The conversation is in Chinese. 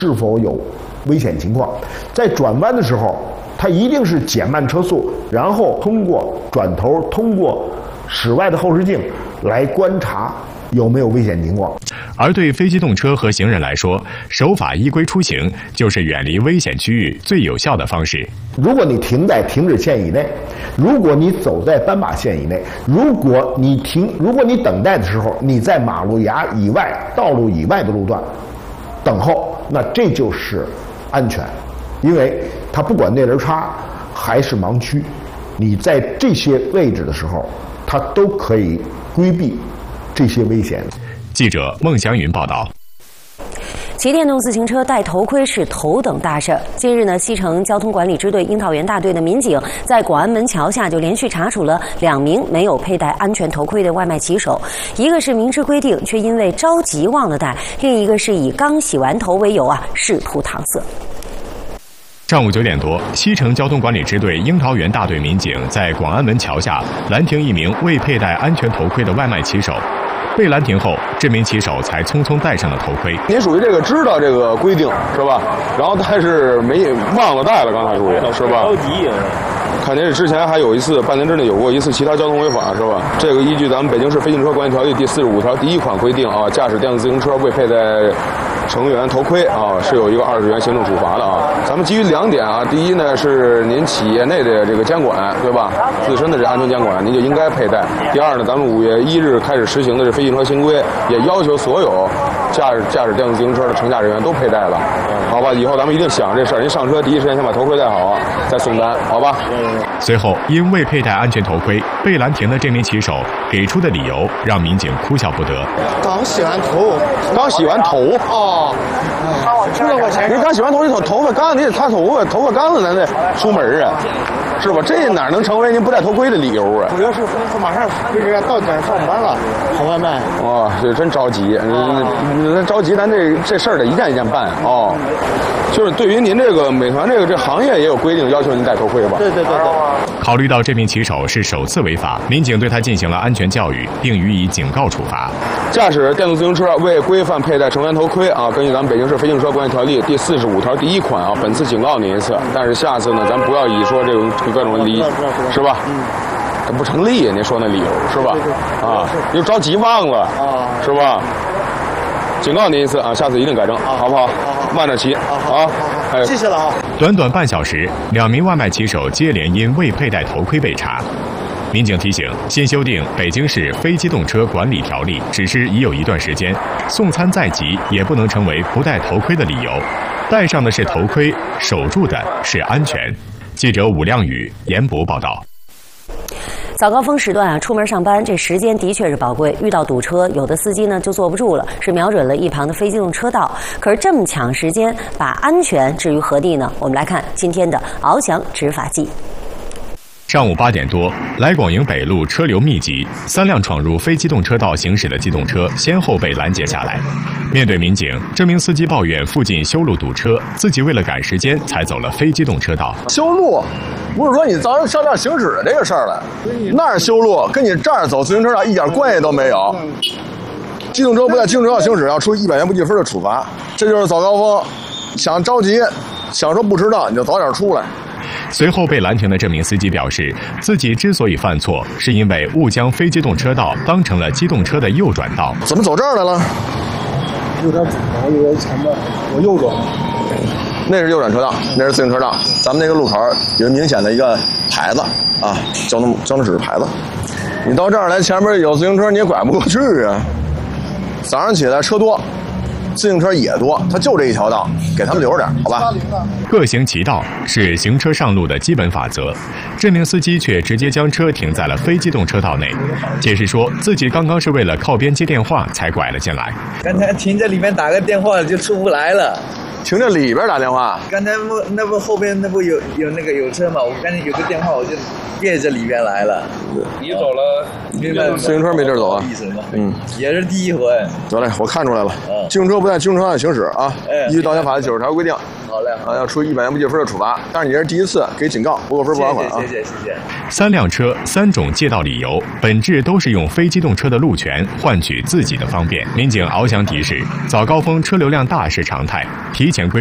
是否有危险情况。在转弯的时候，它一定是减慢车速，然后通过转头，通过室外的后视镜来观察有没有危险情况。 而对非机动车和行人来说，守法依规出行就是远离危险区域最有效的方式。 如果你停在停止线以内，如果你走在斑马线以内，如果你等待的时候你在马路牙以外、道路以外的路段等候，那这就是安全，因为它不管内轮差还是盲区，你在这些位置的时候，它都可以规避这些危险。 记者孟祥云报道。 骑电动自行车戴头盔是头等大事。近日呢，西城交通管理支队樱桃园大队的民警在广安门桥下就连续查处了2名没有佩戴安全头盔的外卖骑手，一个是明知规定却因为着急忘了戴，另一个是以刚洗完头为由试图搪塞。 上午9点多，西城交通管理支队樱桃园大队民警在广安门桥下拦停一名未佩戴安全头盔的外卖骑手。被拦停后，这名骑手才匆匆戴上了头盔。 您属于这个知道这个规定是吧？然后但是忘了戴了，刚才属于是吧？着急。看您是之前还有一次半年之内有过一次其他交通违法是吧？这个依据咱们北京市非机动车管理条例第45条第1款规定驾驶电动自行车未佩戴乘员头盔是有一个20元行政处罚的咱们基于2点第一呢是您企业内的这个监管对吧？自身的这安全监管您就应该佩戴。第二呢，咱们5月1日开始实行的这非机动车新规也要求所有驾驶电动自行车的乘驾人员都佩戴了，好吧？以后咱们一定想这事儿，您上车第一时间先把头盔戴好，再送单，好吧？ 随后，因未佩戴安全头盔被拦停的这名骑手给出的理由让民警哭笑不得。 刚洗完头出了我钱。 你刚洗完头，你头发干了，你得擦头发，头发干了咱得出门是吧？这哪能成为您不戴头盔的理由主要是他马上到点上班了，跑外卖。 这真着急，着急，咱这事儿得一件一件办就是对于您这个美团这行业也有规定要求您戴头盔吧？ 对。 考虑到这名骑手是首次违法，民警对他进行了安全教育，并予以警告处罚。 驾驶电动自行车未规范佩戴乘员头盔根据咱们北京市非机动车管理条例第45条第1款本次警告您一次，但是下次呢，咱不要以说这种各种理是吧？这不成立，您说那理由是吧？又着急忘了是吧？警告您一次下次一定改正，好不好？慢着骑谢谢了短短半小时，2名外卖骑手接连因未佩戴头盔被查。民警提醒，新修订《北京市非机动车管理条例》只是已有一段时间，送餐再急也不能成为不戴头盔的理由。戴上的是头盔，守住的是安全。记者武亮宇、严博报道。 早高峰时段出门上班，这时间的确是宝贵。遇到堵车，有的司机呢就坐不住了，是瞄准了一旁的非机动车道。可是这么抢时间，把安全置于何地呢？我们来看今天的翱翔执法记。 上午8点多，来广营北路车流密集，3辆闯入非机动车道行驶的机动车先后被拦截下来。面对民警，这名司机抱怨附近修路堵车，自己为了赶时间才走了非机动车道。 修路不是说你早上上这行驶的这个事儿了，那儿修路跟你这儿走自行车道一点关系都没有。机动车不在机动车道行驶要处100元不记分的处罚，这就是早高峰，想着急，想说不迟到你就早点出来。 随后被拦停的这名司机表示，自己之所以犯错，是因为误将非机动车道当成了机动车的右转道。 怎么走这儿来了？ 有点我以为前面我右转。 那是右转车道，那是自行车道。咱们那个路口有明显的一个牌子交通指示牌子。你到这儿来，前面有自行车，你也拐不过去啊。早上起来车多。自行车也多，它就这一条道，给他们留着点，好吧？ 各行其道是行车上路的基本法则。这名司机却直接将车停在了非机动车道内，解释说自己刚刚是为了靠边接电话才拐了进来。 刚才停在里面打个电话就出不来了。 停在里边打电话？ 刚才那不后边那不有车嘛？我刚才有个电话我就别着里边来了。 你走了， 自行车没地儿走啊？ 意思吗？也是第一回。 得嘞，我看出来了。机动车不在机动车道行驶依据道歉法的90条规定， 好嘞。 要处100元不记分的处罚。但是你这是第一次，给警告，不过分不罚款啊。 谢谢。 3辆车3种借道理由，本质都是用非机动车的路权换取自己的方便。民警翱翔提示：早高峰车流量大是常态，提前规